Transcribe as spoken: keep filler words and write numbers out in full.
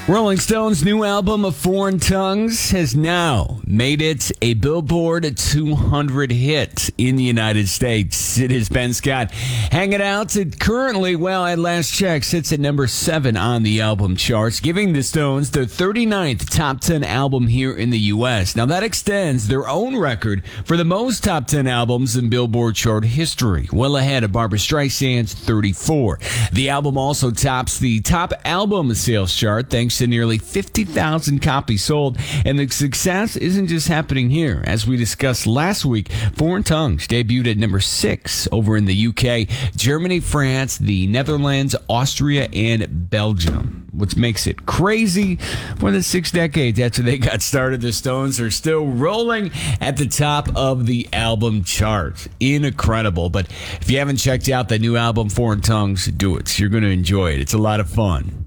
Rolling Stone's new album of Foreign Tongues has now made it a Billboard two hundred hit in the United States. It is Ben Scott hanging out. It currently, well, at last check, sits at number seven on the album charts, giving the Stones their thirty-ninth top ten album here in the U S. Now, that extends their own record for the most top ten albums in Billboard chart history, well ahead of Barbra Streisand's thirty-four. The album also tops the top album sales chart, thanks to nearly fifty thousand copies sold. And the success isn't just happening here. As we discussed last week, Foreign Tongues debuted at number six over in the U K, Germany, France, the Netherlands, Austria, and Belgium. Which makes it crazy. More than six decades after they got started, the Stones are still rolling at the top of the album chart. Incredible. But if you haven't checked out the new album, Foreign Tongues, do it. You're going to enjoy it. It's a lot of fun.